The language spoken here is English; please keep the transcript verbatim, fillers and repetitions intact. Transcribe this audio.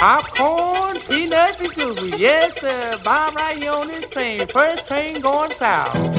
Popcorn, peanuts, and gooey. Yes, sir. Bob right here on this train. First train going south.